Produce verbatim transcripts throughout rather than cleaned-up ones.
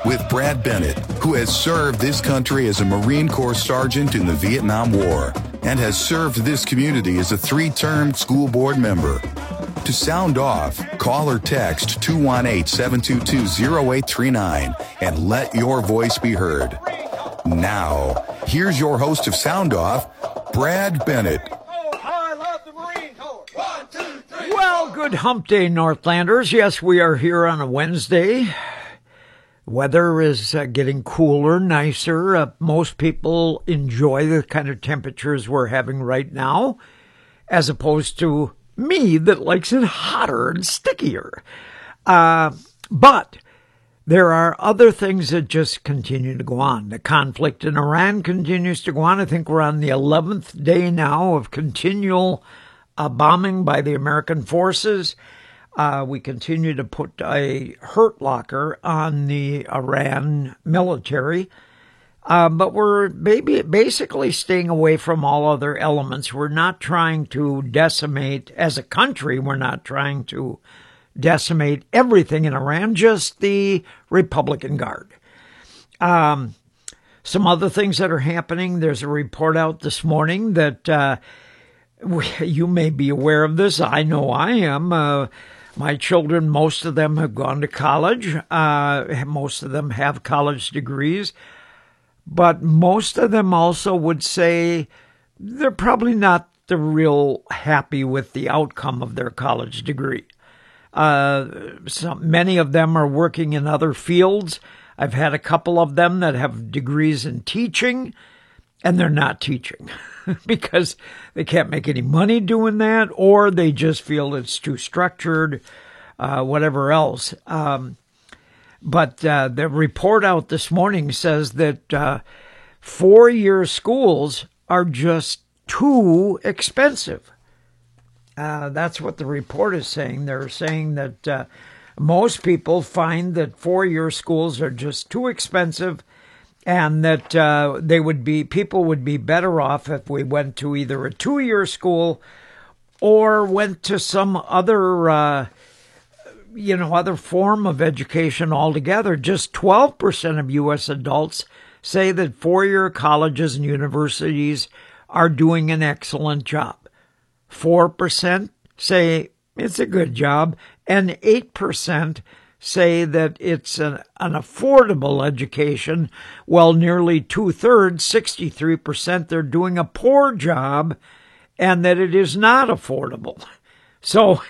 with Brad Bennett, who has served this country as a Marine Corps sergeant in the Vietnam War and has served this community as a three-term school board member. To sound off, call or text two one eight, seven two two, zero eight three nine and let your voice be heard. Now, here's your host of Sound Off, Brad Bennett. Well, good hump day, Northlanders. Yes, we are here on a Wednesday. Weather is uh, getting cooler, nicer. Uh, most people enjoy the kind of temperatures we're having right now, as opposed to me that likes it hotter and stickier. Uh, but there are other things that just continue to go on. The conflict in Iran continues to go on. I think we're on the eleventh day now of continual uh, bombing by the American forces. Uh, we continue to put a hurt locker on the Iran military. Uh, but we're maybe basically staying away from all other elements. We're not trying to decimate, as a country, we're not trying to decimate everything in Iran, just the Republican Guard. Um, some other things that are happening. There's a report out this morning that uh, you may be aware of this. I know I am. Uh, my children, most of them have gone to college. Uh, most of them have college degrees. But most of them also would say they're probably not the real happy with the outcome of their college degree. Uh, so many of them are working in other fields. I've had a couple of them that have degrees in teaching, and they're not teaching because they can't make any money doing that, or they just feel it's too structured, uh, whatever else. Um, But uh, the report out this morning says that uh, four-year schools are just too expensive. Uh, that's what the report is saying. They're saying that uh, most people find that four-year schools are just too expensive, and that uh, they would be people would be better off if we went to either a two-year school or went to some other Uh, you know, other form of education altogether. Just twelve percent of U S adults say that four-year colleges and universities are doing an excellent job. four percent say it's a good job, and eight percent say that it's an, an affordable education, while nearly two-thirds, sixty-three percent, they're doing a poor job and that it is not affordable. So,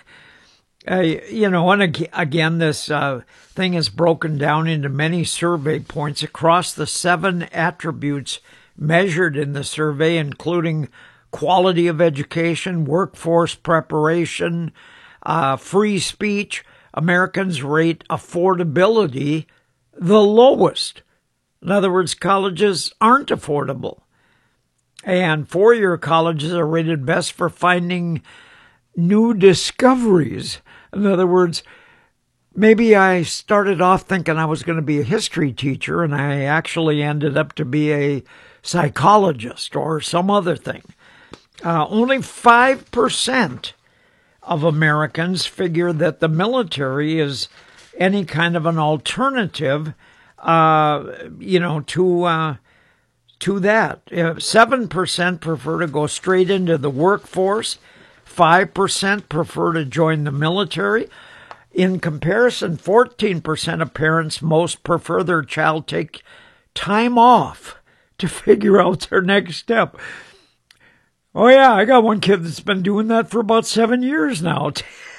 Uh, you know, and again, this uh, thing is broken down into many survey points across the seven attributes measured in the survey, including quality of education, workforce preparation, uh, free speech. Americans rate affordability the lowest. In other words, colleges aren't affordable. And four-year colleges are rated best for finding new discoveries. In other words, maybe I started off thinking I was going to be a history teacher, and I actually ended up to be a psychologist or some other thing. Uh, only five percent of Americans figure that the military is any kind of an alternative, uh, you know, to uh, to that. seven percent prefer to go straight into the workforce. five percent prefer to join the military. In comparison, fourteen percent of parents most prefer their child take time off to figure out their next step. Oh, yeah, I got one kid that's been doing that for about seven years now,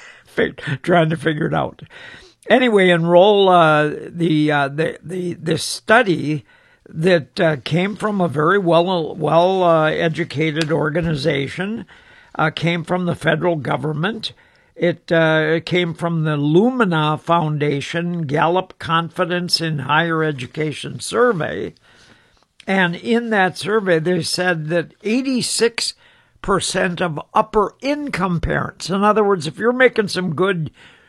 trying to figure it out. Anyway, enroll uh, the, uh, the the this study that uh, came from a very well well uh, educated organization. Uh, came from the federal government. It uh, came from the Lumina Foundation Gallup Confidence in Higher Education survey. And in that survey, they said that eighty-six percent of upper income parents, in other words, if you're making some good,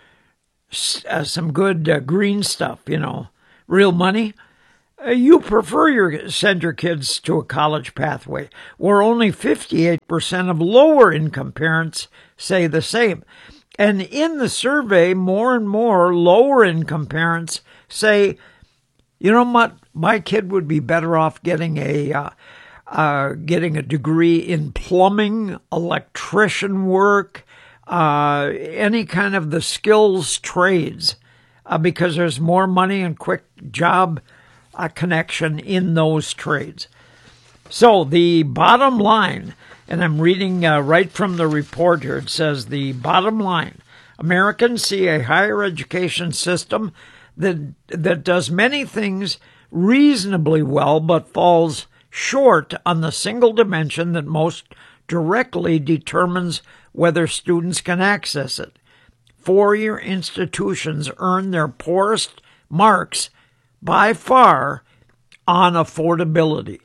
uh, some good uh, green stuff, you know, real money, uh, you prefer your send your kids to a college pathway, where only fifty-eight percent of lower income parents say the same. And in the survey, more and more lower income parents say, You know what? My kid would be better off getting a uh, uh, getting a degree in plumbing, electrician work, uh, any kind of the skills trades, uh, because there's more money and quick job uh, connection in those trades. So the bottom line, and I'm reading uh, right from the report here, it says the bottom line, Americans see a higher education system that that does many things reasonably well, but falls short on the single dimension that most directly determines whether students can access it. Four-year institutions earn their poorest marks by far on affordability.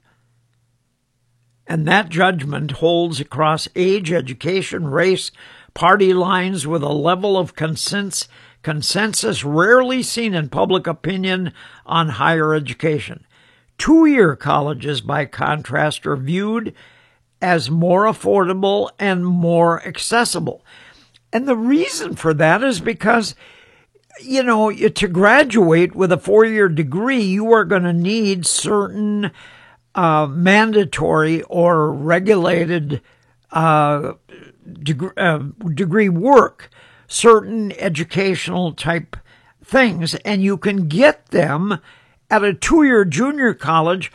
And that judgment holds across age, education, race, party lines with a level of consensus, consensus rarely seen in public opinion on higher education. Two-year colleges, by contrast, are viewed as more affordable and more accessible. And the reason for that is because, you know, to graduate with a four-year degree, you are going to need certain uh, mandatory or regulated uh, degree, uh, degree work, certain educational type things, and you can get them at a two-year junior college,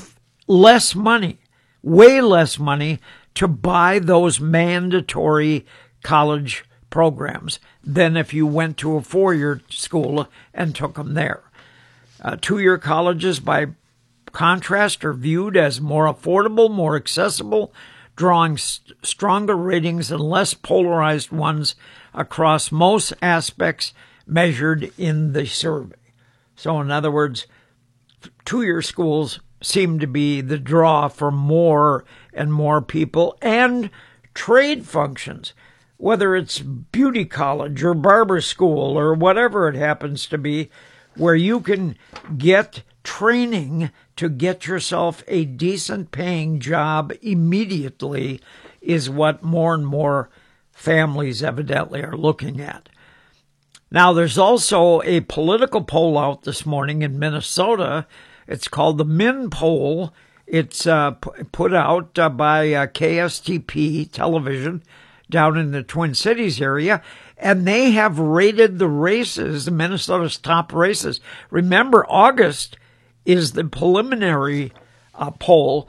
less money, way less money to buy those mandatory college programs than if you went to a four-year school and took them there. Uh, two-year colleges, by contrast, are viewed as more affordable, more accessible, drawing st- stronger ratings and less polarized ones across most aspects measured in the survey. So, in other words, two-year schools seem to be the draw for more and more people, and trade functions, whether it's beauty college or barber school or whatever it happens to be, where you can get training to get yourself a decent paying job immediately, is what more and more families evidently are looking at. Now, there's also a political poll out this morning in Minnesota. It's called the Min Poll. It's uh, p- put out uh, by uh, K S T P television down in the Twin Cities area, and they have rated the races, the Minnesota's top races. Remember, August is the preliminary uh, poll,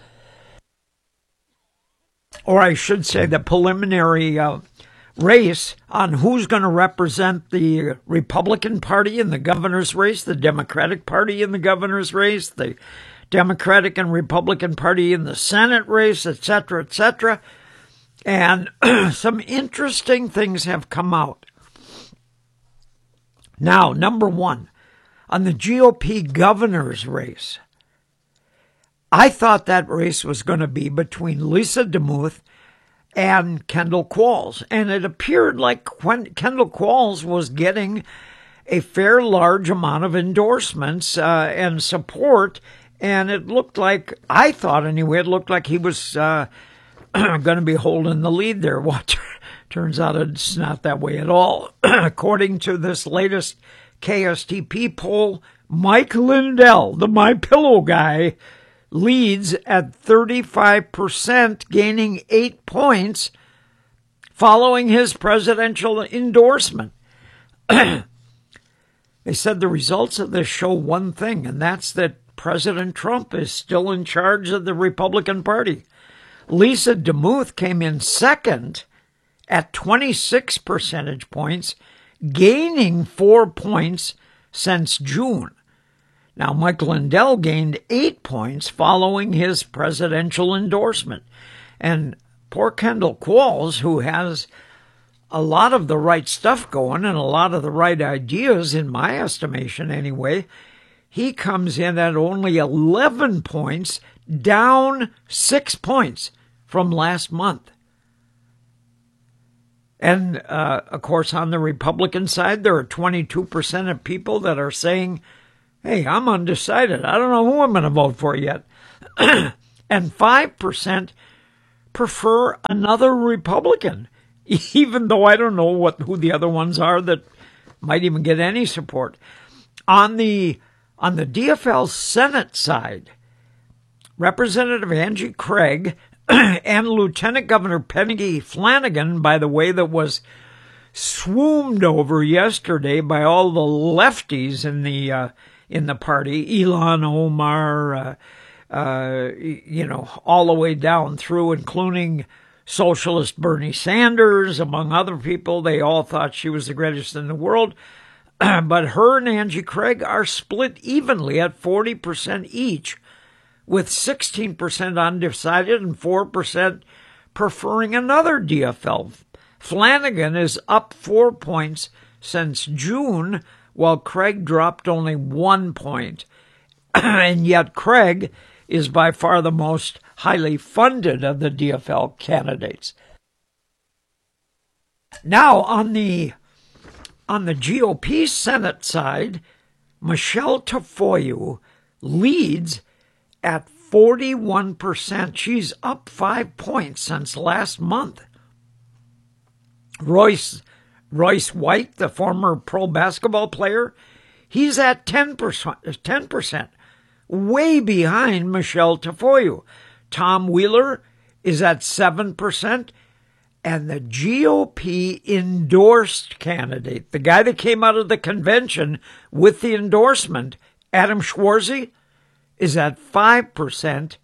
or I should say the preliminary uh, race on who's going to represent the Republican Party in the governor's race, the Democratic Party in the governor's race, the Democratic and Republican Party in the Senate race, et cetera, et cetera. And some interesting things have come out. Now, number one, on the G O P governor's race, I thought that race was going to be between Lisa DeMuth and Kendall Qualls. And it appeared like when Kendall Qualls was getting a fair large amount of endorsements uh, and support. And it looked like, I thought anyway, it looked like he was uh, going to be holding the lead there. Well, turns out it's not that way at all. According to this latest K S T P poll, Mike Lindell, the My Pillow guy, leads at thirty-five percent, gaining eight points following his presidential endorsement. They said the results of this show one thing, and that's that President Trump is still in charge of the Republican Party. Lisa DeMuth came in second at twenty-six percentage points, gaining four points since June. Now, Mike Lindell gained eight points following his presidential endorsement. And poor Kendall Qualls, who has a lot of the right stuff going and a lot of the right ideas, in my estimation anyway, he comes in at only eleven points, down six points from last month. And, uh, of course, on the Republican side, there are twenty-two percent of people that are saying, hey, I'm undecided. I don't know who I'm going to vote for yet. And five percent prefer another Republican, even though I don't know what who the other ones are that might even get any support. On the On the D F L Senate side, Representative Angie Craig and Lieutenant Governor Peggy Flanagan, by the way, that was swooned over yesterday by all the lefties in the uh, in the party, Ilhan Omar, uh, uh, you know, all the way down through, including socialist Bernie Sanders, among other people. They all thought she was the greatest in the world. But her and Angie Craig are split evenly at forty percent each, with sixteen percent undecided and four percent preferring another D F L. Flanagan is up four points since June, while Craig dropped only one point. And yet Craig is by far the most highly funded of the D F L candidates. Now, on the on the G O P Senate side, Michelle Tafoya leads at forty-one percent. She's up five points since last month. Royce Royce White, the former pro basketball player, he's at ten percent, ten percent, way behind Michelle Tafoya. Tom Wheeler is at seven percent, and the G O P endorsed candidate, the guy that came out of the convention with the endorsement, Adam Schwarzy, is at five percent.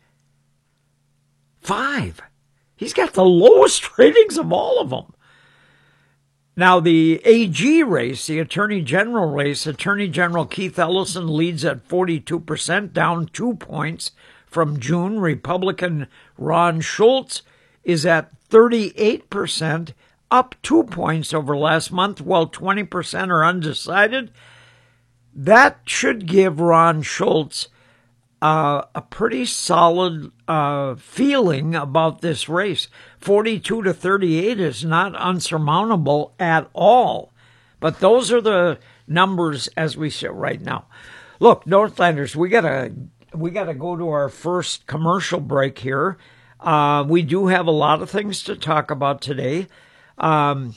Five. He's got the lowest ratings of all of them. Now, the A G race, the Attorney General race, Attorney General Keith Ellison leads at forty-two percent, down two points from June. Republican Ron Schultz is at thirty-eight percent, up two points over last month, while twenty percent are undecided. That should give Ron Schultz uh, a pretty solid uh, feeling about this race. forty-two to thirty-eight is not unsurmountable at all. But those are the numbers as we sit right now. Look, Northlanders, we gotta we gotta go to our first commercial break here. Uh, we do have a lot of things to talk about today. Um,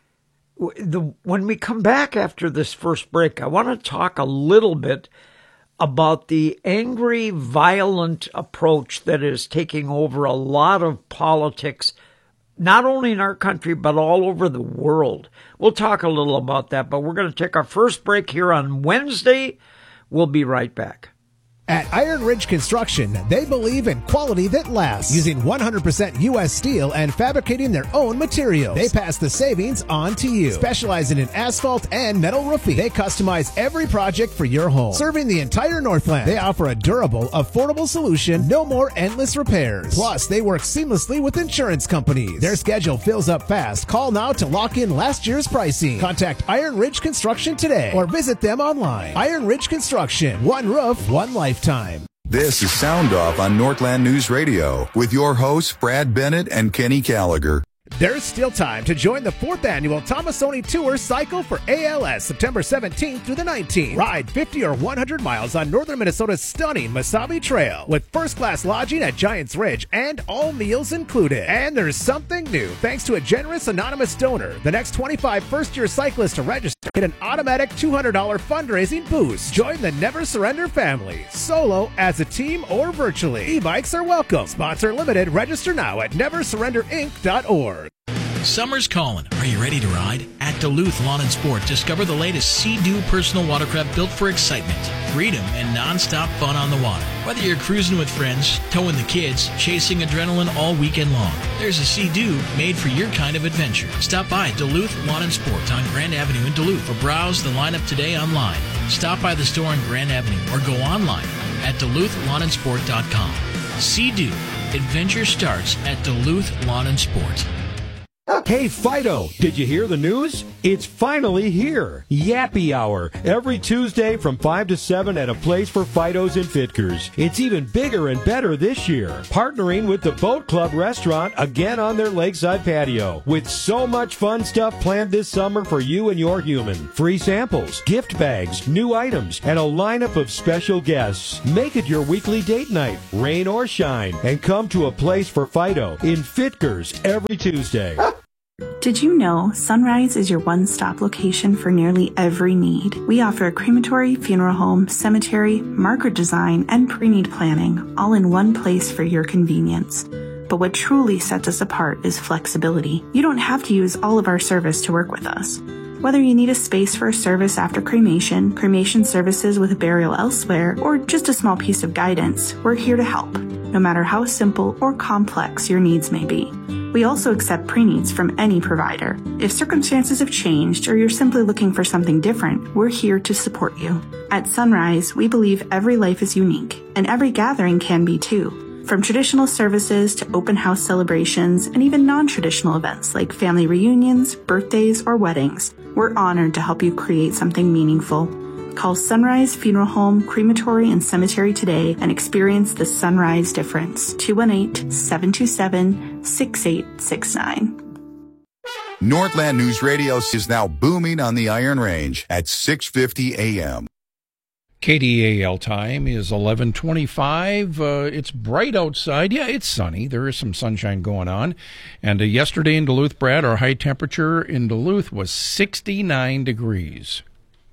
the when we come back after this first break, I want to talk a little bit about the angry, violent approach that is taking over a lot of politics, not only in our country, but all over the world. We'll talk a little about that, but we're going to take our first break here on Wednesday. We'll be right back. At Iron Ridge Construction, they believe in quality that lasts, using one hundred percent U S steel and fabricating their own materials. They pass the savings on to you. Specializing in asphalt and metal roofing, they customize every project for your home. Serving the entire Northland, they offer a durable, affordable solution, no more endless repairs. Plus, they work seamlessly with insurance companies. Their schedule fills up fast. Call now to lock in last year's pricing. Contact Iron Ridge Construction today or visit them online. Iron Ridge Construction, one roof, one lifetime. This is Sound Off on Northland News Radio with your hosts Brad Bennett and Kenny Gallagher. There's still time to join the fourth annual Tomasoni Tour Cycle for A L S, September seventeenth through the nineteenth. Ride fifty or one hundred miles on northern Minnesota's stunning Mesabi Trail with first-class lodging at Giants Ridge and all meals included. And there's something new. Thanks to a generous anonymous donor, the next twenty-five first-year cyclists to register get an automatic two hundred dollars fundraising boost. Join the Never Surrender family, solo, as a team, or virtually. E-bikes are welcome. Sponsor limited. Register now at never surrender inc dot org. Summer's calling. Are you ready to ride? At Duluth Lawn and Sport, discover the latest Sea-Doo personal watercraft built for excitement, freedom, and non-stop fun on the water. Whether you're cruising with friends, towing the kids, chasing adrenaline all weekend long, there's a Sea-Doo made for your kind of adventure. Stop by Duluth Lawn and Sport on Grand Avenue in Duluth or browse the lineup today online. Stop by the store on Grand Avenue or go online at duluth lawn and sport dot com. Sea-Doo. Adventure starts at Duluth Lawn and Sport. Hey, Fido, did you hear the news? It's finally here. Yappy Hour, every Tuesday from five to seven at a place for Fidos and Fitkers. It's even bigger and better this year. Partnering with the Boat Club restaurant again on their lakeside patio. With so much fun stuff planned this summer for you and your human. Free samples, gift bags, new items, and a lineup of special guests. Make it your weekly date night, rain or shine, and come to a place for Fido in Fitkers every Tuesday. Did you know Sunrise is your one-stop location for nearly every need? We offer a crematory, funeral home, cemetery, marker design, and pre-need planning, all in one place for your convenience. But what truly sets us apart is flexibility. You don't have to use all of our service to work with us. Whether you need a space for a service after cremation, cremation services with a burial elsewhere, or just a small piece of guidance, we're here to help, no matter how simple or complex your needs may be. We also accept pre-needs from any provider. If circumstances have changed or you're simply looking for something different, we're here to support you. At Sunrise, we believe every life is unique, and every gathering can be too. From traditional services to open house celebrations and even non-traditional events like family reunions, birthdays, or weddings, we're honored to help you create something meaningful. Call Sunrise Funeral Home, Crematory, and Cemetery today and experience the Sunrise difference. two one eight, seven two seven, six eight six nine. Northland News Radio is now booming on the Iron Range at six fifty a.m. K D A L time is eleven twenty-five. Uh, it's bright outside. Yeah, it's sunny. There is some sunshine going on. And uh, yesterday in Duluth, Brad, our high temperature in Duluth was sixty-nine degrees.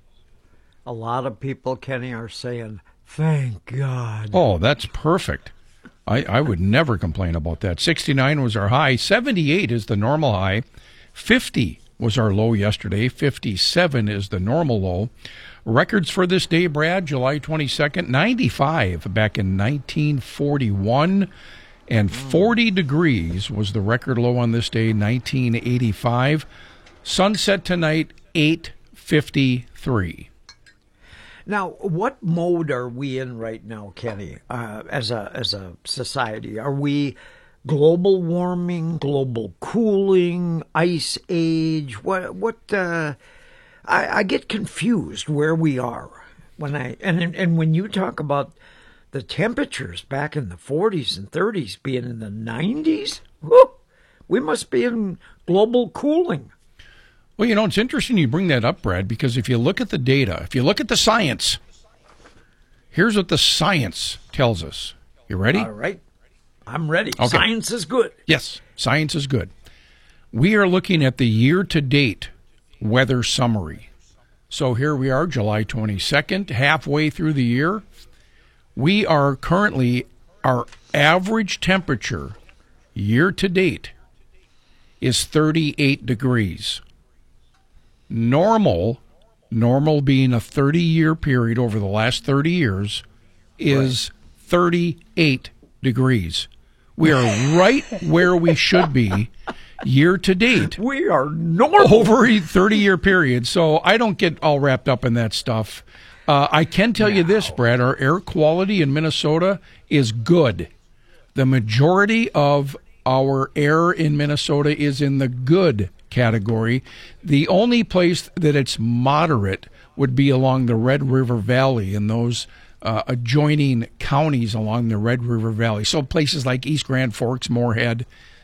A lot of people, Kenny, are saying, thank God. Oh, that's perfect. I, I would never complain about that. sixty-nine was our high. seventy-eight is the normal high. fifty was our low yesterday. fifty-seven is the normal low. Records for this day, Brad, July twenty-second, ninety-five back in nineteen forty-one. And forty degrees was the record low on this day, nineteen eighty-five. Sunset tonight, eight fifty-three. Now, what mode are we in right now, Kenny, uh, as a as a society? Are we global warming, global cooling, ice age? What what? Uh, I, I get confused where we are when I and and when you talk about the temperatures back in the forties and thirties being in the nineties. Whoo, we must be in global cooling. Well, you know, it's interesting you bring that up, Brad, because if you look at the data, if you look at the science, here's what the science tells us. You ready? All right. I'm ready. Okay. Science is good. Yes, science is good. We are looking at the year-to-date weather summary. So here we are, July twenty-second, halfway through the year. We are currently, our average temperature year-to-date is thirty-eight degrees. Normal, normal being a thirty-year period over the last thirty years, is right. thirty-eight degrees. We are right where we should be year to date. We are normal. Over a thirty-year period. So I don't get all wrapped up in that stuff. Uh, I can tell now. you this, Brad, our air quality in Minnesota is good. The majority of our air in Minnesota is in the good category. The only place that it's moderate would be along the Red River Valley and those uh, adjoining counties along the Red River Valley. So places like East Grand Forks, Moorhead,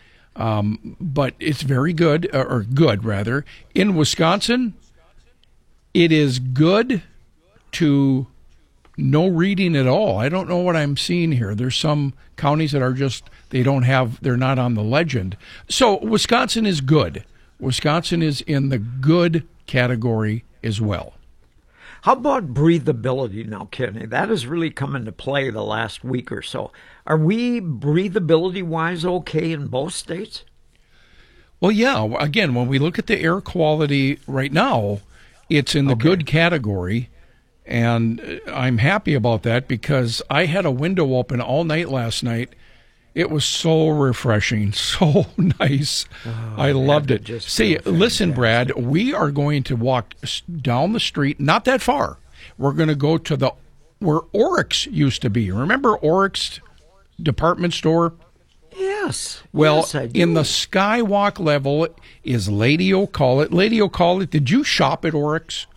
um, but it's very good, or good rather. In Wisconsin, it is good to no reading at all. I don't know what I'm seeing here. There's some counties that are just, they don't have, they're not on the legend. So Wisconsin is good. Wisconsin is in the good category as well. How about breathability now, Kenny? That has really come into play the last week or so. Are we breathability-wise okay in both states? Well, yeah. Again, when we look at the air quality right now, it's in the okay. good category, and I'm happy about that because I had a window open all night last night. It was so refreshing, so nice. Oh, I loved it. See, listen, Brad, we are going to walk down the street, not that far. We're going to go to the where Oryx used to be. Remember Oryx department store? Yes. Well, yes, I do. In the skywalk level is Lady O'Call-It. Lady O'Call-It, did you shop at Oryx?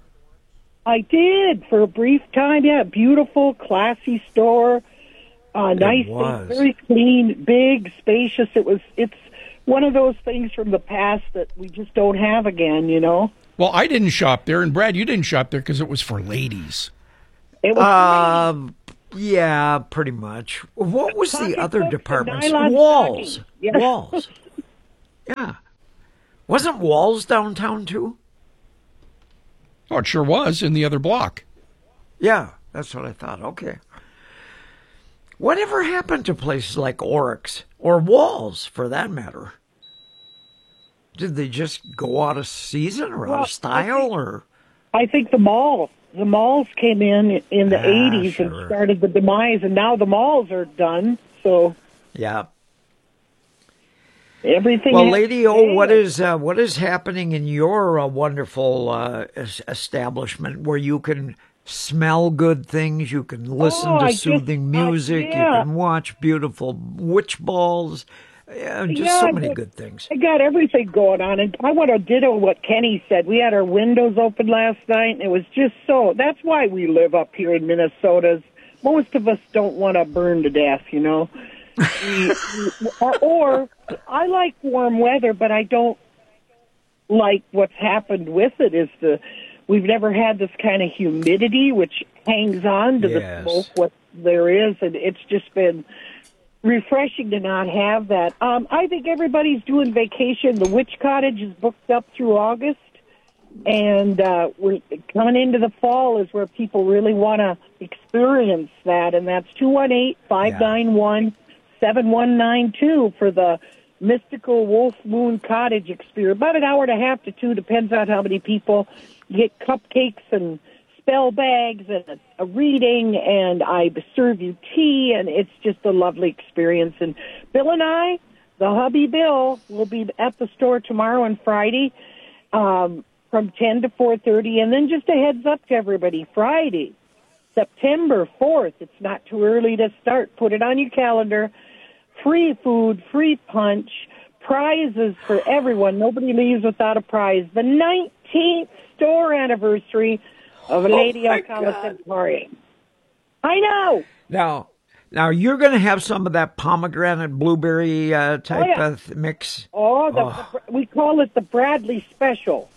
I did for a brief time. Yeah, beautiful, classy store. Uh, nice, and very clean, big, spacious. It was. It's one of those things from the past that we just don't have again, you know. Well, I didn't shop there, and Brad, you didn't shop there because it was for ladies. It was. Um, yeah, pretty much. What was the other departments? Walls. Yeah. Walls. Yeah. Wasn't Walls downtown too? Oh, it sure was in the other block. Yeah, that's what I thought. Okay. Whatever happened to places like Oryx or Walls, for that matter? Did they just go out of season or Well, out of style, I think, or? I think the mall, the malls came in in the Ah, eighties sure. and started the demise, and now the malls are done. So Yeah. everything. Well, has Lady to O, stay. what is uh, what is happening in your uh, wonderful uh, es- establishment where you can smell good things, you can listen Oh, to I just- soothing I- music, you yeah. can watch beautiful witch balls, yeah, just Yeah, so many but- good things. I got everything going on, and I want to ditto what Kenny said. We had our windows open last night, and it was just so. That's why we live up here in Minnesota. Most of us don't want to burn to death, you know. We- we- or, or I like warm weather, but I don't like what's happened with it. Is the we've never had this kind of humidity, which hangs on to Yes. the smoke. What there is, and it's just been refreshing to not have that. Um, I think everybody's doing vacation. The Witch Cottage is booked up through August, and uh, we're coming into the fall is where people really want to experience that, and that's two one eight, five nine one, seven one nine two for the mystical Wolf Moon Cottage experience. About an hour and a half to two, depends on how many people. You get cupcakes and spell bags and a, a reading, and I serve you tea, and it's just a lovely experience. And Bill and I, the hubby Bill, will be at the store tomorrow and Friday um, from ten to four thirty. And then just a heads up to everybody, Friday, September fourth, it's not too early to start. Put it on your calendar. Free food, free punch, prizes for everyone. Nobody leaves without a prize. The nineteenth store anniversary of Lady my Ocala God. Emporium. I know. Now, now you're going to have some of that pomegranate blueberry uh, type Oh, yeah. of mix. Oh, the, Oh. the, we call it the Bradley Special.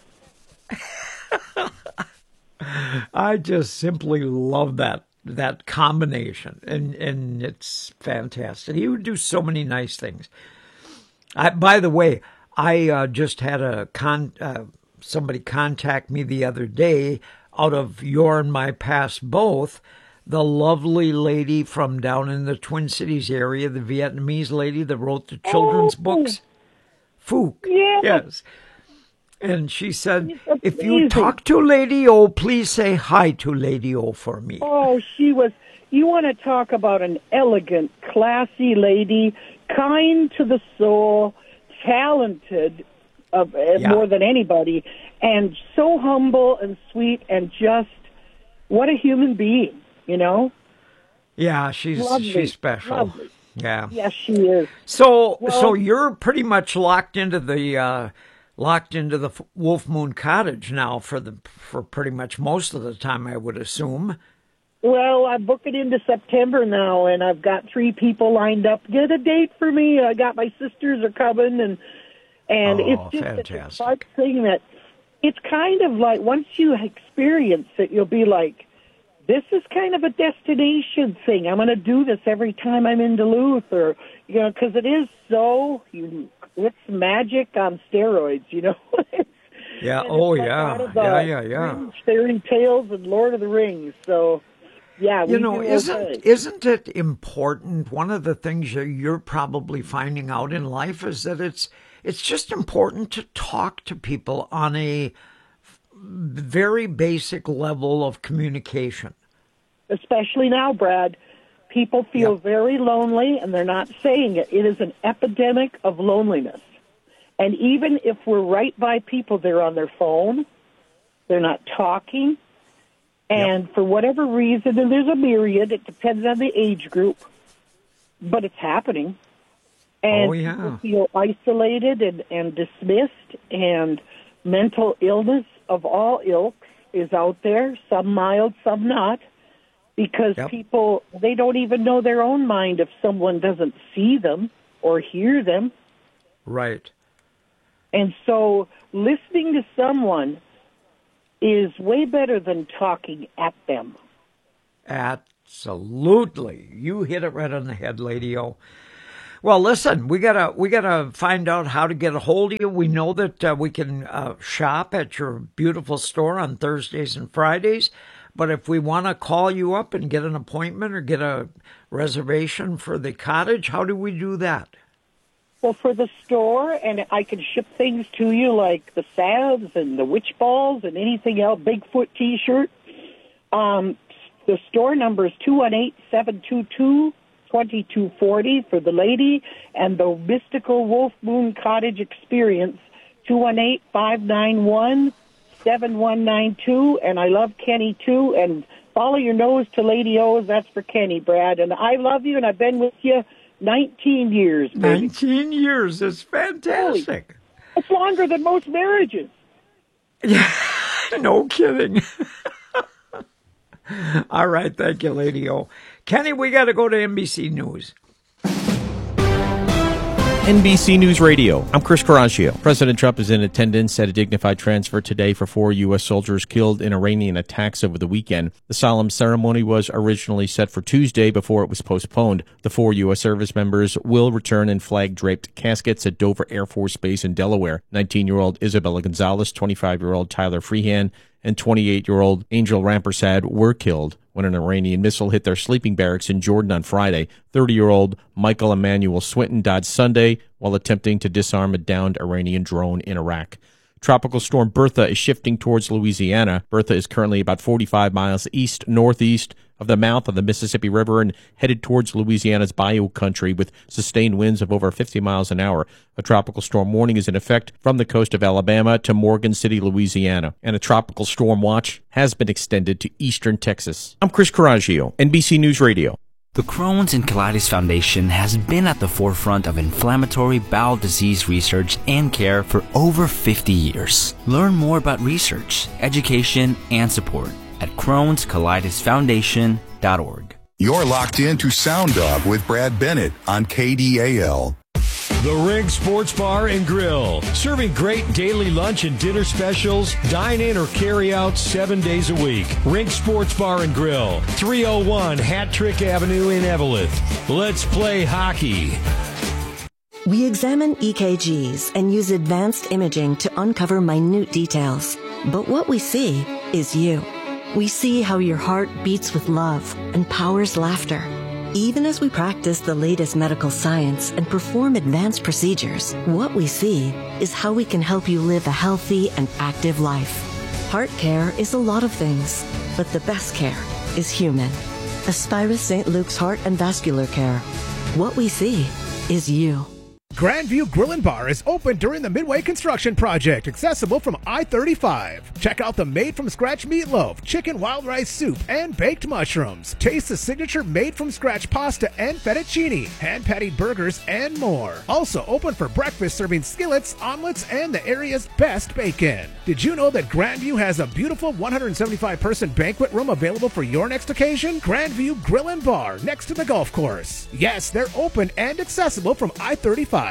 I just simply love that that combination, and and it's fantastic. He would do so many nice things. I, by the way, I uh, just had a con uh, somebody contact me the other day out of your and my past both. The lovely lady from down in the Twin Cities area, the Vietnamese lady that wrote the children's Oh. books, Phuc. Yes. Yes. And she said, It's if you amazing. talk to Lady O, please say hi to Lady O for me. Oh, she was. You want to talk about an elegant, classy lady, kind to the soul, talented of uh, Yeah. more than anybody, and so humble and sweet, and just what a human being, you know? Yeah, she's Lovely. she's special. Lovely. Yeah. Yes, she is. So Well- so you're pretty much locked into the uh, locked into the F- Wolf Moon Cottage now for the for pretty much most of the time, I would assume. Well, I'm booking into September now, and I've got three people lined up. Get a date for me. I got my sisters are coming, and and Oh, it's just fantastic. a fun thing that it's kind of like once you experience it, you'll be like, this is kind of a destination thing. I'm going to do this every time I'm in Duluth, or you know, because it is so you, it's magic on steroids, you know. Yeah. And Oh it's like yeah. out of the Yeah. Yeah. Yeah. Grimm's Fairy Tales and Lord of the Rings. So, yeah, we You know, do isn't okay. isn't it important? One of the things that you're probably finding out in life is that it's it's just important to talk to people on a very basic level of communication. Especially now, Brad, people feel Yep. very lonely, and they're not saying it. It is an epidemic of loneliness. And even if we're right by people, they're on their phone, they're not talking, and for whatever reason, and there's a myriad, it depends on the age group, but it's happening. And Oh, yeah. people feel isolated and, and dismissed, and mental illness of all ilks is out there, some mild, some not, because Yep. people, they don't even know their own mind if someone doesn't see them or hear them. Right. And so listening to someone is way better than talking at them. Absolutely. You hit it right on the head, Lady O. Well, listen, we gotta we gotta find out how to get a hold of you. We know that uh, we can uh, shop at your beautiful store on Thursdays and Fridays, but if we want to call you up and get an appointment or get a reservation for the cottage, how do we do that? Well, for the store, and I can ship things to you like the salves and the witch balls and anything else, Bigfoot T-shirt. Um, the store number is two one eight, seven two two, two two four zero for the lady, and the Mystical Wolf Moon Cottage Experience, two one eight, five nine one, seven one nine two, and I love Kenny too, and follow your nose to Lady O's, that's for Kenny, Brad, and I love you, and I've been with you nineteen years, baby. nineteen years, it's fantastic. Holy, it's longer than most marriages. Yeah, no kidding. All right, thank you, Lady O. Kenny, we got to go to N B C News. N B C News Radio. I'm Chris Carragio. President Trump is in attendance at a dignified transfer today for four U S soldiers killed in Iranian attacks over the weekend. The solemn ceremony was originally set for Tuesday before it was postponed. The four U S service members will return in flag-draped caskets at Dover Air Force Base in Delaware. nineteen-year-old Isabella Gonzalez, twenty-five-year-old Tyler Freehan, and twenty-eight-year-old Angel Rampersad were killed when an Iranian missile hit their sleeping barracks in Jordan on Friday. thirty-year-old Michael Emmanuel Swinton died Sunday while attempting to disarm a downed Iranian drone in Iraq. Tropical storm Bertha is shifting towards Louisiana. Bertha is currently about forty-five miles east-northeast of the mouth of the Mississippi River and headed towards Louisiana's Bayou country with sustained winds of over fifty miles an hour. A tropical storm warning is in effect from the coast of Alabama to Morgan City, Louisiana, and a tropical storm watch has been extended to eastern Texas. I'm Chris Carragio, N B C News Radio. The Crohn's and Colitis Foundation has been at the forefront of inflammatory bowel disease research and care for over fifty years. Learn more about research, education, and support at crohns colitis foundation dot org. You're locked in to Sound Off with Brad Bennett on K D A L. The Rig Sports Bar and Grill, serving great daily lunch and dinner specials, dine in or carry out seven days a week. Rig Sports Bar and Grill, three oh one Hat Trick Avenue in Eveleth. Let's play hockey. We examine E K Gs and use advanced imaging to uncover minute details. But what we see is you. We see how your heart beats with love and powers laughter. Even as we practice the latest medical science and perform advanced procedures, what we see is how we can help you live a healthy and active life. Heart care is a lot of things, but the best care is human. Aspirus Saint Luke's Heart and Vascular Care. What we see is you. Grandview Grill and Bar is open during the Midway Construction Project, accessible from I thirty-five. Check out the made-from-scratch meatloaf, chicken wild rice soup, and baked mushrooms. Taste the signature made-from-scratch pasta and fettuccine, hand-patted burgers, and more. Also open for breakfast, serving skillets, omelets, and the area's best bacon. Did you know that Grandview has a beautiful one hundred seventy-five person banquet room available for your next occasion? Grandview Grill and Bar, next to the golf course. Yes, they're open and accessible from I thirty-five.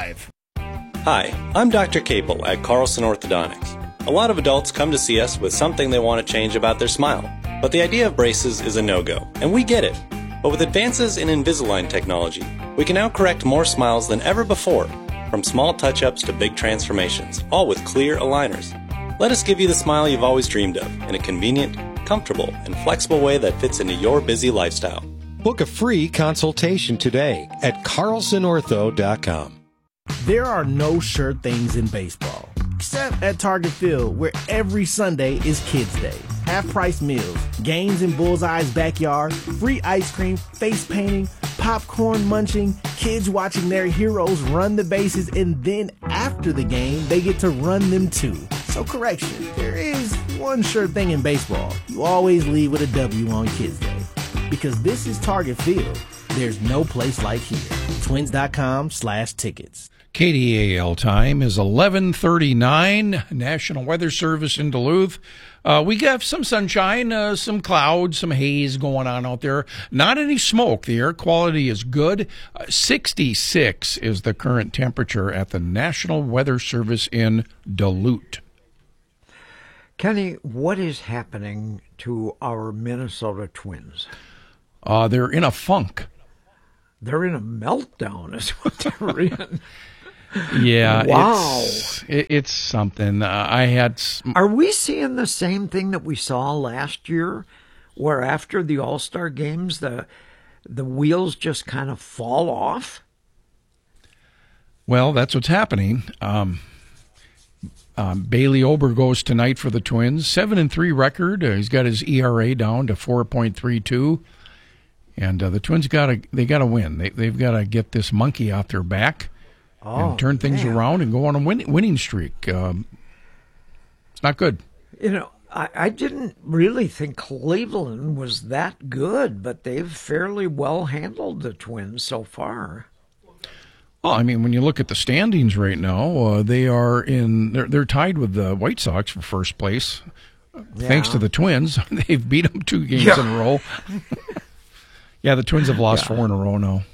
Hi, I'm Doctor Capel at Carlson Orthodontics. A lot of adults come to see us with something they want to change about their smile, but the idea of braces is a no-go, and we get it. But with advances in Invisalign technology, we can now correct more smiles than ever before, from small touch-ups to big transformations, all with clear aligners. Let us give you the smile you've always dreamed of in a convenient, comfortable, and flexible way that fits into your busy lifestyle. Book a free consultation today at carlson ortho dot com. There are no sure things in baseball, except at Target Field, where every Sunday is Kids Day. Half-price meals, games in Bullseye's backyard, free ice cream, face painting, popcorn munching, kids watching their heroes run the bases, and then after the game, they get to run them too. So correction, there is one sure thing in baseball. You always leave with a W on Kids Day. Because this is Target Field, there's no place like here. Twins.com slash tickets. K D A L time is eleven thirty-nine. National Weather Service in Duluth. Uh, we have some sunshine, uh, some clouds, some haze going on out there. Not any smoke. The air quality is good. Uh, sixty-six is the current temperature at the National Weather Service in Duluth. Kenny, what is happening to our Minnesota Twins? Uh, they're in a funk. they're in a meltdown is what they're in. Yeah. Wow. It's, it, it's something. Uh, I had. Sm- Are we seeing the same thing that we saw last year, where after the All-Star games, the the wheels just kind of fall off? Well, that's what's happening. Um, um, Bailey Ober goes tonight for the Twins. Seven and three record. Uh, he's got his E R A down to four point three two, and uh, the Twins got to they got to win. They they've got to get this monkey off their back oh, and turn things man. around and go on a win, winning streak. Um, it's not good. You know, I, I didn't really think Cleveland was that good, but they've fairly well handled the Twins so far. Well, I mean, when you look at the standings right now, uh, they are in. They're they're tied with the White Sox for first place, Yeah. thanks to the Twins. They've beat them two games Yeah. in a row. Yeah, the Twins have lost Yeah. four in a row now.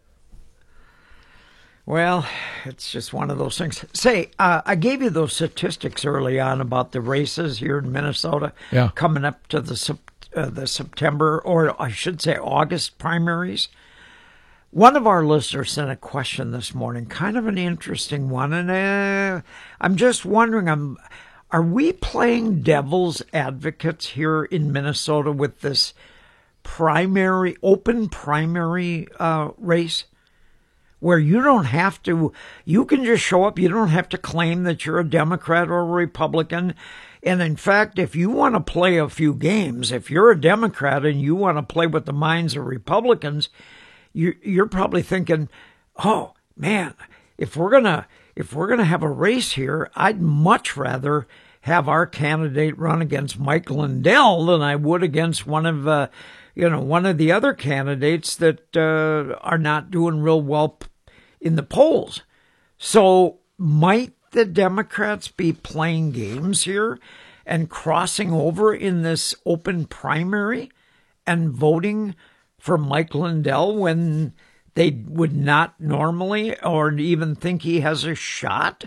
Well, it's just one of those things. Say, uh, I gave you those statistics early on about the races here in Minnesota Yeah. coming up to the Sep- uh, the September, or I should say August primaries. One of our listeners sent a question this morning, kind of an interesting one, and uh, I'm just wondering, I'm, are we playing devil's advocates here in Minnesota with this primary, open primary uh, race? Where you don't have to, you can just show up. You don't have to claim that you're a Democrat or a Republican. And in fact, if you want to play a few games, if you're a Democrat and you want to play with the minds of Republicans, you, you're probably thinking, oh man, if we're gonna if we're gonna have a race here, I'd much rather have our candidate run against Mike Lindell than I would against one of uh, you know one of the other candidates that uh, are not doing real well in the polls. So might the Democrats be playing games here and crossing over in this open primary and voting for Mike Lindell when they would not normally or even think he has a shot?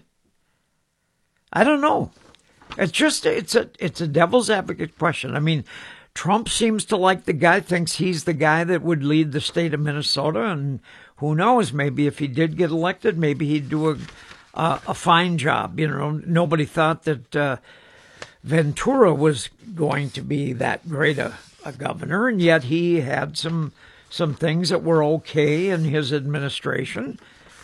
I don't know. It's just it's a it's a devil's advocate question. I mean, Trump seems to like the guy, thinks he's the guy that would lead the state of Minnesota, and who knows, maybe if he did get elected, maybe he'd do a uh, a fine job. You know, nobody thought that uh, Ventura was going to be that great a, a governor, and yet he had some some things that were okay in his administration.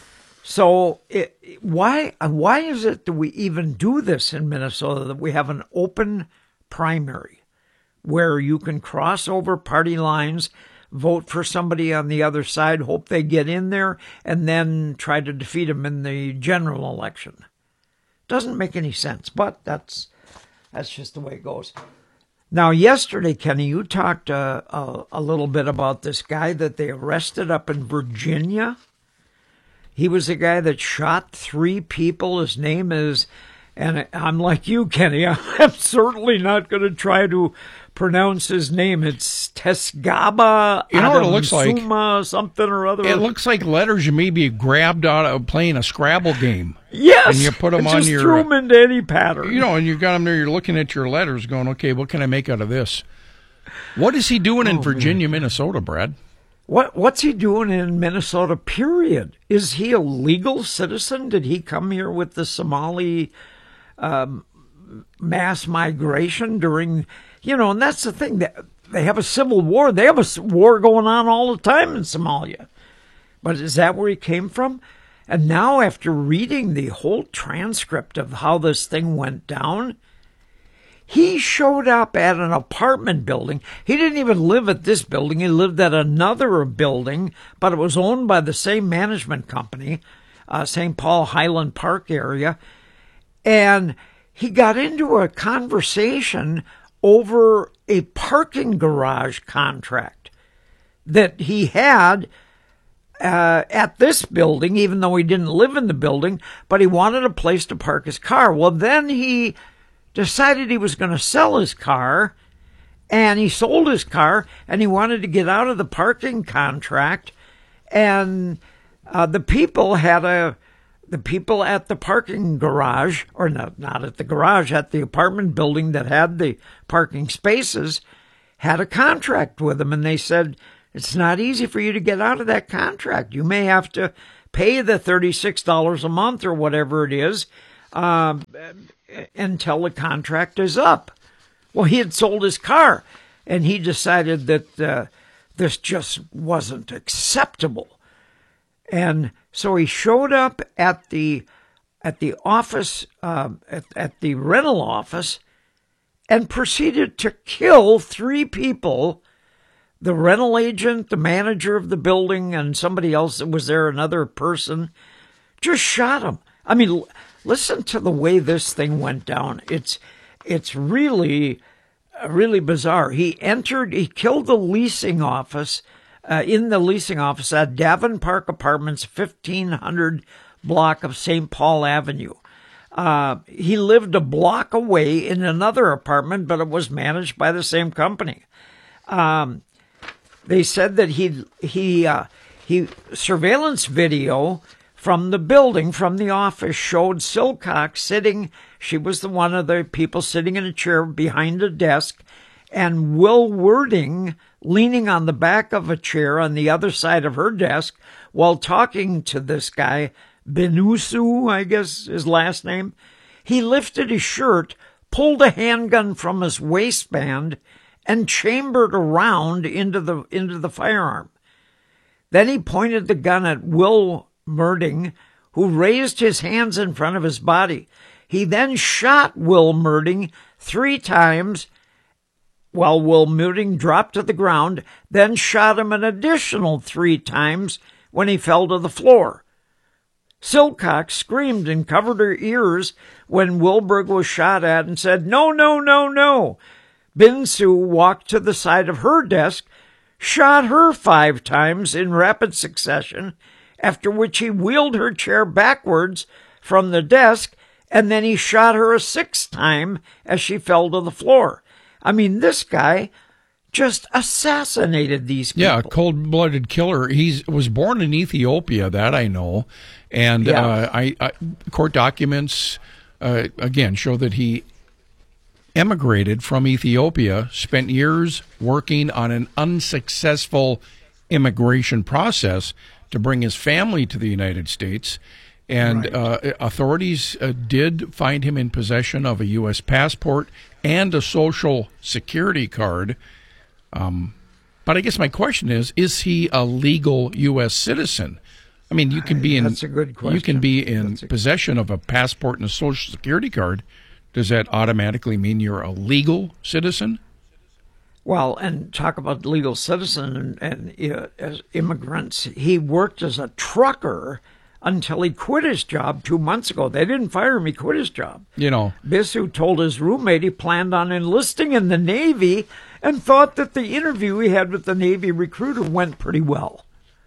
So it, why why is it that we even do this in Minnesota, that we have an open primary where you can cross over party lines, vote for somebody on the other side, hope they get in there, and then try to defeat them in the general election? Doesn't make any sense, but that's that's just the way it goes. Now, yesterday, Kenny, you talked uh, a, a little bit about this guy that they arrested up in Virginia. He was the guy that shot three people. His name is, and I'm like you, Kenny, I'm certainly not going to try to pronounce his name. It's Tesgaba. You know what it looks like? Suma, something or other. It looks like letters you maybe grabbed out of playing a Scrabble game. Yes, and you put them and on just your. threw them into any pattern. You know, and you got them there. You're looking at your letters, going, "Okay, what can I make out of this?" What is he doing in Oh, Virginia, man. Minnesota, Brad? What What's he doing in Minnesota, period? Is he a legal citizen? Did he come here with the Somali um, mass migration during, you know, and that's the thing. That they have a civil war. They have a war going on all the time in Somalia. But is that where he came from? And now, after reading the whole transcript of how this thing went down, he showed up at an apartment building. He didn't even live at this building. He lived at another building, but it was owned by the same management company, uh, Saint Paul Highland Park area. And he got into a conversation over a parking garage contract that he had uh, at this building, even though he didn't live in the building, but he wanted a place to park his car. Well, then he decided he was going to sell his car, and he sold his car, and he wanted to get out of the parking contract. And uh, the people had a, the people at the parking garage, or no, not at the garage, at the apartment building that had the parking spaces, had a contract with him, and they said, It's not easy for you to get out of that contract. You may have to pay the thirty-six dollars a month or whatever it is uh, until the contract is up. Well, he had sold his car, and he decided that uh, this just wasn't acceptable. And so he showed up at the at the office, uh, at, at the rental office, and proceeded to kill three people, the rental agent, the manager of the building, and somebody else that was there, another person, just shot him. I mean, l- listen to the way this thing went down. It's it's really, really bizarre. He entered, he killed the leasing office, uh, in the leasing office at Davin Park Apartments, fifteen hundred block of Saint Paul Avenue. Uh, he lived a block away in another apartment, but it was managed by the same company. Um, they said that he he uh, he surveillance video from the building, from the office, showed Silcox sitting. She was the one of the people sitting in a chair behind a desk, and Will Wording leaning on the back of a chair on the other side of her desk while talking to this guy, Benusu, I guess his last name. He lifted his shirt, pulled a handgun from his waistband, and chambered a round into the into the firearm. Then he pointed the gun at Will Murding, who raised his hands in front of his body. He then shot Will Murding three times while Will Murding dropped to the ground, then shot him an additional three times when he fell to the floor. Silcox screamed and covered her ears when Wilberg was shot at and said, "No, no, no, no." Binsu walked to the side of her desk, shot her five times in rapid succession, after which he wheeled her chair backwards from the desk, and then he shot her a sixth time as she fell to the floor. I mean, this guy just assassinated these people. Yeah, cold-blooded killer. He was born in Ethiopia, that I know. And Yeah. uh, I, I court documents, uh, again, show that he emigrated from Ethiopia, spent years working on an unsuccessful immigration process to bring his family to the United States. And Right. uh, authorities uh, did find him in possession of a U S passport and a social security card. Um, but I guess my question is, is he a legal U S citizen? I mean, you can be in That's a good question. you can be in That's a- possession of a passport and a social security card. Does that automatically mean you're a legal citizen? Well, and talk about legal citizen and, and uh, as immigrants. He worked as a trucker until he quit his job two months ago. They didn't fire him. He quit his job. You know, Bisu told his roommate he planned on enlisting in the Navy and thought that the interview he had with the Navy recruiter went pretty well.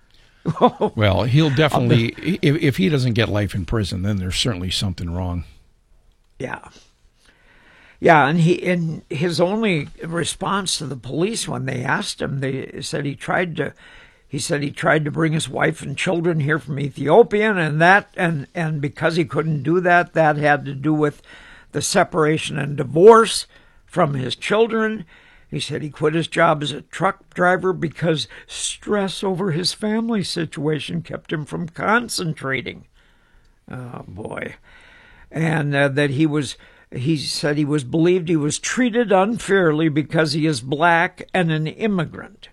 well, he'll definitely, if, if he doesn't get life in prison, then there's certainly something wrong. Yeah. Yeah, and he in his only response to the police when they asked him, they said he tried to he said he tried to bring his wife and children here from Ethiopia, and that and, and because he couldn't do that, that had to do with the separation and divorce from his children. He said he quit his job as a truck driver because stress over his family situation kept him from concentrating. Oh, boy. And uh, that he was, he said he was believed he was treated unfairly because he is black and an immigrant.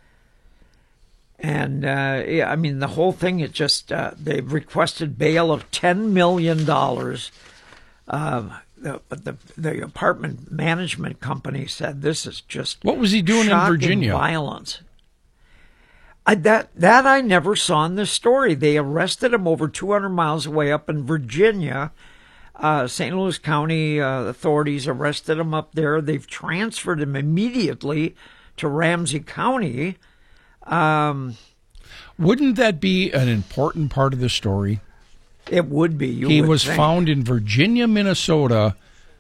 And, uh, yeah, I mean, the whole thing, it just, uh, they've requested bail of ten million dollars. Uh, the, the the apartment management company said this is just What was he doing in shocking Virginia? Violence. I, that that I never saw in this story. They arrested him over two hundred miles away up in Virginia. Uh, Saint Louis County uh, authorities arrested him up there. They've transferred him immediately to Ramsey County. Um, Wouldn't that be an important part of the story? It would be. You he would was think. found in Virginia, Minnesota.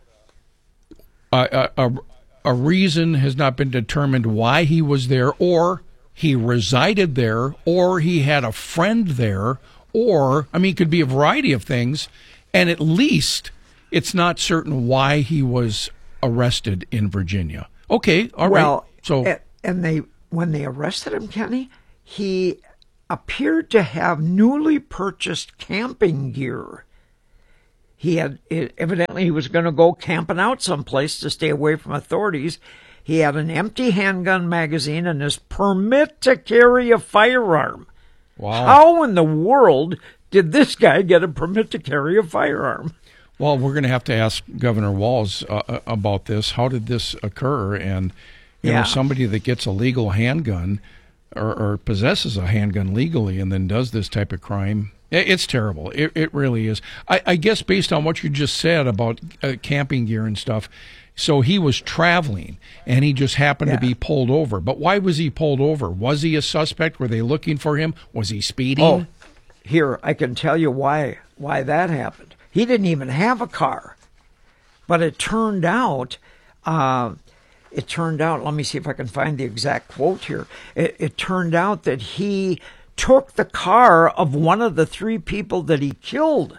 A, a, a, a reason has not been determined why he was there, or he resided there, or he had a friend there, or, I mean, it could be a variety of things. And at least it's not certain why he was arrested in Virginia. Okay, all well, right. So, a- and they when they arrested him, Kenny, he appeared to have newly purchased camping gear. He had, evidently he was going to go camping out someplace to stay away from authorities. He had an empty handgun magazine and his permit to carry a firearm. Wow. How in the world did this guy get a permit to carry a firearm? Well, we're going to have to ask Governor Walz uh, about this. How did this occur? And, you Yeah. know, somebody that gets a legal handgun or, or possesses a handgun legally and then does this type of crime, it, it's terrible. It, it really is. I, I guess based on what you just said about uh, camping gear and stuff, so he was traveling and he just happened Yeah. to be pulled over. But why was he pulled over? Was he a suspect? Were they looking for him? Was he speeding? Oh, here, I can tell you why why that happened. He didn't even have a car. But it turned out, uh, it turned out, let me see if I can find the exact quote here. It, it turned out that he took the car of one of the three people that he killed.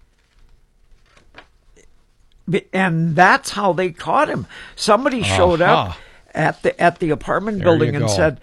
And that's how they caught him. Somebody showed Uh-huh. up at the at the apartment There building you and go. said,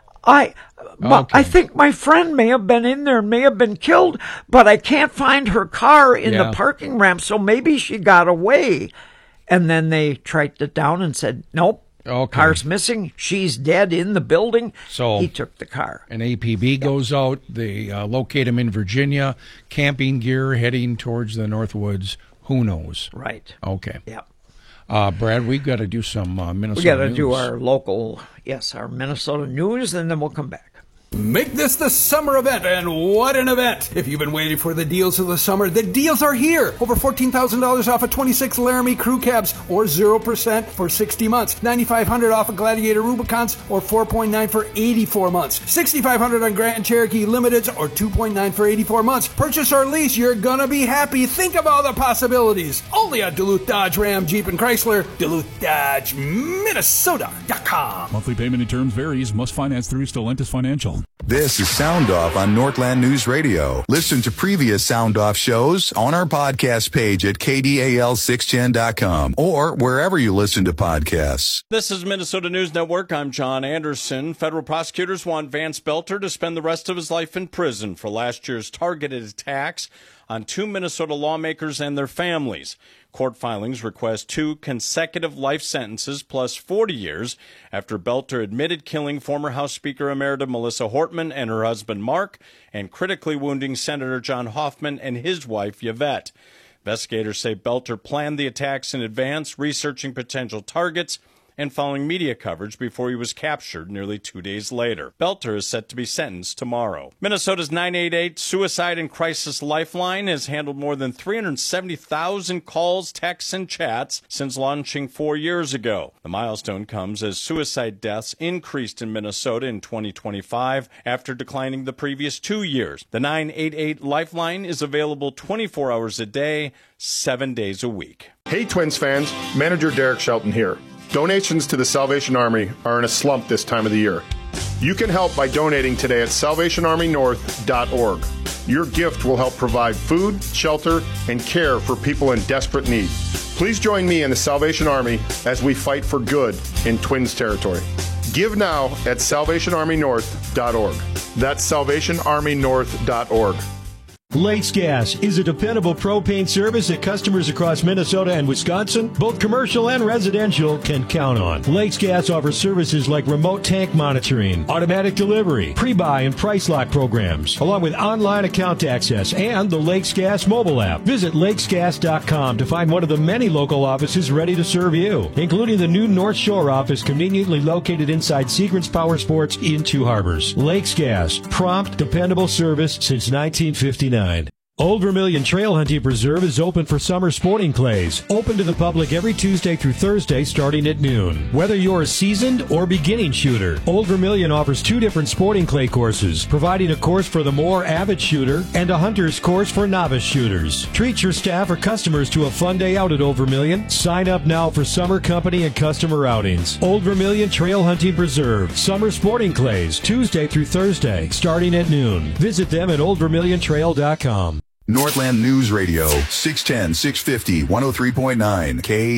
I my, Okay. I think my friend may have been in there, may have been killed, but I can't find her car in Yeah. the parking ramp, so maybe she got away. And then they tracked it down and said, nope, Okay. car's missing. She's dead in the building. So he took the car. An A P B goes out. They uh, locate him in Virginia. Camping gear heading towards the Northwoods. Who knows? Right. Okay. Yeah. Uh, Brad, we've got to do some uh, Minnesota We got to news. do our local, yes, our Minnesota news, and then we'll come back. Make this the summer event, and what an event! If you've been waiting for the deals of the summer, the deals are here! Over fourteen thousand dollars off of twenty-six Laramie crew cabs, or zero percent for sixty months. nine thousand five hundred dollars off of Gladiator Rubicons, or four point nine for eighty-four months. six thousand five hundred dollars on Grant and Cherokee Limiteds, or two point nine for eighty-four months. Purchase or lease, you're gonna be happy. Think of all the possibilities. Only at Duluth Dodge Ram Jeep and Chrysler. Duluth Dodge Minnesota dot com. Monthly payment and terms varies. Must finance through Stellantis Financial. This is Sound Off on Northland News Radio. Listen to previous Sound Off shows on our podcast page at K D A L six ten dot com or wherever you listen to podcasts. This is Minnesota News Network. I'm John Anderson. Federal prosecutors want Vance Belter to spend the rest of his life in prison for last year's targeted attacks on two Minnesota lawmakers and their families. Court filings request two consecutive life sentences plus forty years after Belter admitted killing former House Speaker Emerita Melissa Hortman and her husband Mark and critically wounding Senator John Hoffman and his wife Yvette. Investigators say Belter planned the attacks in advance, researching potential targets and following media coverage before he was captured nearly two days later. Belter is set to be sentenced tomorrow. Minnesota's nine eight eight Suicide and Crisis Lifeline has handled more than three hundred seventy thousand calls, texts, and chats since launching four years ago. The milestone comes as suicide deaths increased in Minnesota in twenty twenty-five after declining the previous two years. The nine eight eight Lifeline is available twenty-four hours a day, seven days a week. Hey Twins fans, Manager Derek Shelton here. Donations to the Salvation Army are in a slump this time of the year. You can help by donating today at salvation army north dot org. Your gift will help provide food, shelter, and care for people in desperate need. Please join me in the Salvation Army as we fight for good in Twins territory. Give now at salvation army north dot org. That's salvation army north dot org. Lakes Gas is a dependable propane service that customers across Minnesota and Wisconsin, both commercial and residential, can count on. Lakes Gas offers services like remote tank monitoring, automatic delivery, pre-buy and price lock programs, along with online account access and the Lakes Gas mobile app. Visit lakes gas dot com to find one of the many local offices ready to serve you, including the new North Shore office conveniently located inside Segrants Power Sports in Two Harbors. Lakes Gas, prompt, dependable service since nineteen fifty-nine. Old Vermilion Trail Hunting Preserve is open for summer sporting clays. Open to the public every Tuesday through Thursday starting at noon. Whether you're a seasoned or beginning shooter, Old Vermilion offers two different sporting clay courses, providing a course for the more avid shooter and a hunter's course for novice shooters. Treat your staff or customers to a fun day out at Old Vermilion. Sign up now for summer company and customer outings. Old Vermilion Trail Hunting Preserve, summer sporting clays, Tuesday through Thursday starting at noon. Visit them at old vermilion trail dot com. Northland News Radio, six ten, six fifty, one oh three point nine, K